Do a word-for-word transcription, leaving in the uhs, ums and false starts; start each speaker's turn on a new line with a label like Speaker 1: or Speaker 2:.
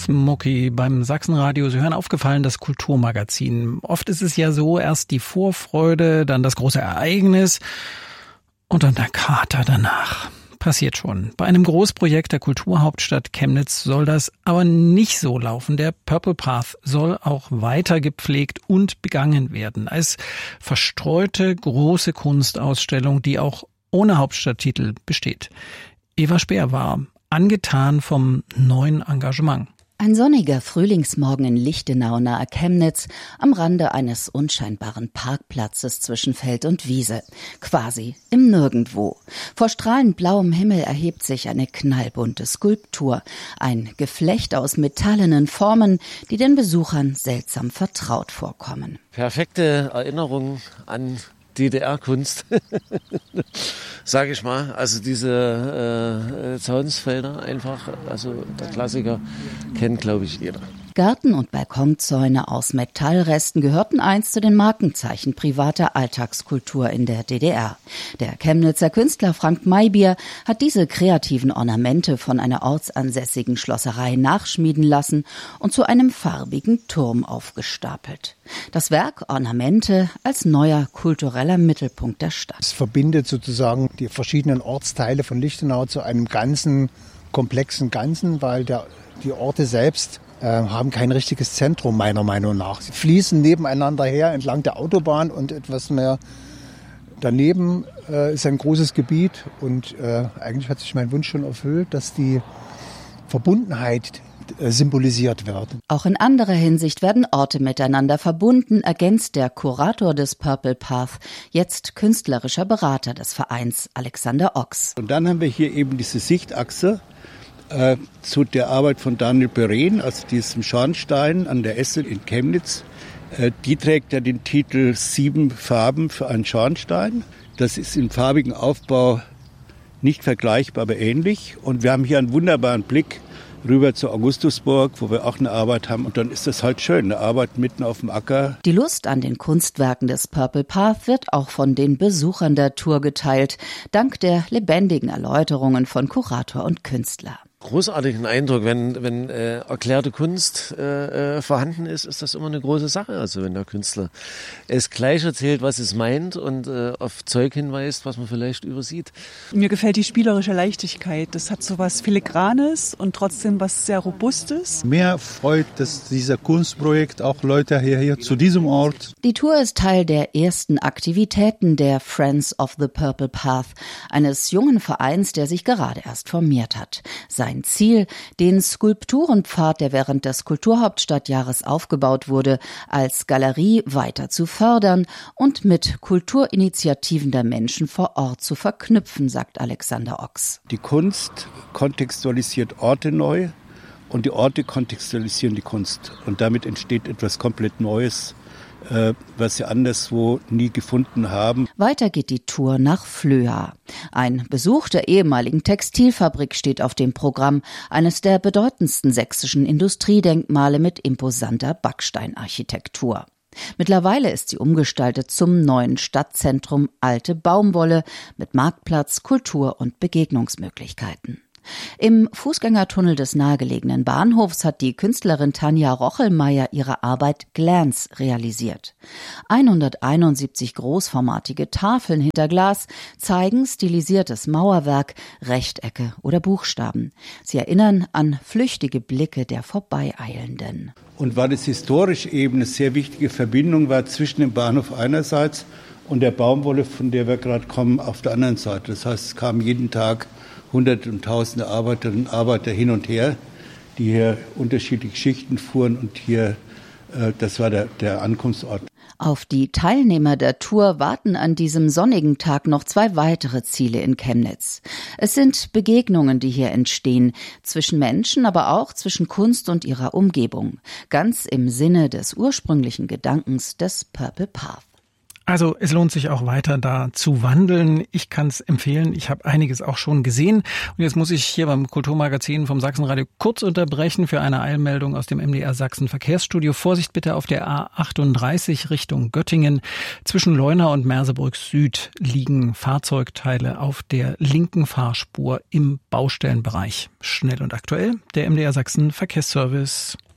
Speaker 1: Ruth Mucki beim Sachsenradio. Sie hören Aufgefallen, das Kulturmagazin. Oft ist es ja so, erst die Vorfreude, dann das große Ereignis und dann der Kater danach. Passiert schon. Bei einem Großprojekt der Kulturhauptstadt Chemnitz soll das aber nicht so laufen. Der Purple Path soll auch weiter gepflegt und begangen werden. Als verstreute große Kunstausstellung, die auch ohne Hauptstadttitel besteht. Eva Speer war angetan vom neuen Engagement.
Speaker 2: Ein sonniger Frühlingsmorgen in Lichtenau nahe Chemnitz, am Rande eines unscheinbaren Parkplatzes zwischen Feld und Wiese, quasi im Nirgendwo. Vor strahlend blauem Himmel erhebt sich eine knallbunte Skulptur, ein Geflecht aus metallenen Formen, die den Besuchern seltsam vertraut vorkommen.
Speaker 3: Perfekte Erinnerung an D D R-Kunst, sage ich mal. Also diese äh, Zaunsfelder einfach, also der Klassiker kennt, glaube ich, jeder.
Speaker 2: Garten- und Balkonzäune aus Metallresten gehörten einst zu den Markenzeichen privater Alltagskultur in der D D R. Der Chemnitzer Künstler Frank Maybier hat diese kreativen Ornamente von einer ortsansässigen Schlosserei nachschmieden lassen und zu einem farbigen Turm aufgestapelt. Das Werk Ornamente als neuer kultureller Mittelpunkt der Stadt.
Speaker 4: Es verbindet sozusagen die verschiedenen Ortsteile von Lichtenau zu einem ganzen, komplexen Ganzen, weil der, die Orte selbst haben kein richtiges Zentrum, meiner Meinung nach. Sie fließen nebeneinander her entlang der Autobahn und etwas mehr daneben äh, ist ein großes Gebiet. Und äh, eigentlich hat sich mein Wunsch schon erfüllt, dass die Verbundenheit äh, symbolisiert wird.
Speaker 2: Auch in anderer Hinsicht werden Orte miteinander verbunden, ergänzt der Kurator des Purple Path, jetzt künstlerischer Berater des Vereins, Alexander Ochs.
Speaker 5: Und dann haben wir hier eben diese Sichtachse Äh, zu der Arbeit von Daniel Perrin, also diesem Schornstein an der Esse in Chemnitz. Äh, die trägt ja den Titel Sieben Farben für einen Schornstein. Das ist im farbigen Aufbau nicht vergleichbar, aber ähnlich. Und wir haben hier einen wunderbaren Blick rüber zur Augustusburg, wo wir auch eine Arbeit haben. Und dann ist das halt schön, eine Arbeit mitten auf dem Acker.
Speaker 2: Die Lust an den Kunstwerken des Purple Path wird auch von den Besuchern der Tour geteilt, dank der lebendigen Erläuterungen von Kurator und Künstler.
Speaker 3: Großartigen Eindruck, wenn wenn äh, erklärte Kunst äh, äh, vorhanden ist, ist das immer eine große Sache. Also wenn der Künstler es gleich erzählt, was es meint und äh, auf Zeug hinweist, was man vielleicht übersieht.
Speaker 6: Mir gefällt die spielerische Leichtigkeit. Das hat so was Filigranes und trotzdem was sehr Robustes.
Speaker 7: Mir freut, dass dieser Kunstprojekt auch Leute hierher zu diesem Ort.
Speaker 2: Die Tour ist Teil der ersten Aktivitäten der Friends of the Purple Path, eines jungen Vereins, der sich gerade erst formiert hat. Sein Ziel, den Skulpturenpfad, der während des Kulturhauptstadtjahres aufgebaut wurde, als Galerie weiter zu fördern und mit Kulturinitiativen der Menschen vor Ort zu verknüpfen, sagt Alexander Ochs.
Speaker 5: Die Kunst kontextualisiert Orte neu und die Orte kontextualisieren die Kunst. Und damit entsteht etwas komplett Neues, was sie anderswo nie gefunden haben.
Speaker 2: Weiter geht die Tour nach Flöa. Ein Besuch der ehemaligen Textilfabrik steht auf dem Programm, eines der bedeutendsten sächsischen Industriedenkmale mit imposanter Backsteinarchitektur. Mittlerweile ist sie umgestaltet zum neuen Stadtzentrum Alte Baumwolle mit Marktplatz, Kultur- und Begegnungsmöglichkeiten. Im Fußgängertunnel des nahegelegenen Bahnhofs hat die Künstlerin Tanja Rochelmeier ihre Arbeit Glance realisiert. hunderteinundsiebzig großformatige Tafeln hinter Glas zeigen stilisiertes Mauerwerk, Rechtecke oder Buchstaben. Sie erinnern an flüchtige Blicke der Vorbeieilenden.
Speaker 5: Und weil es historisch eben eine sehr wichtige Verbindung war zwischen dem Bahnhof einerseits und der Baumwolle, von der wir gerade kommen, auf der anderen Seite. Das heißt, es kamen jeden Tag Hunderte und Tausende Arbeiterinnen und Arbeiter hin und her, die hier unterschiedliche Schichten fuhren und hier, äh, das war der, der Ankunftsort.
Speaker 2: Auf die Teilnehmer der Tour warten an diesem sonnigen Tag noch zwei weitere Ziele in Chemnitz. Es sind Begegnungen, die hier entstehen, zwischen Menschen, aber auch zwischen Kunst und ihrer Umgebung, ganz im Sinne des ursprünglichen Gedankens des Purple Path.
Speaker 1: Also es lohnt sich auch weiter da zu wandeln. Ich kann es empfehlen. Ich habe einiges auch schon gesehen. Und jetzt muss ich hier beim Kulturmagazin vom Sachsenradio kurz unterbrechen für eine Eilmeldung aus dem M D R Sachsen Verkehrsstudio. Vorsicht bitte auf der A achtunddreißig Richtung Göttingen. Zwischen Leuna und Mersebrück Süd liegen Fahrzeugteile auf der linken Fahrspur im Baustellenbereich. Schnell und aktuell, der M D R Sachsen Verkehrsservice.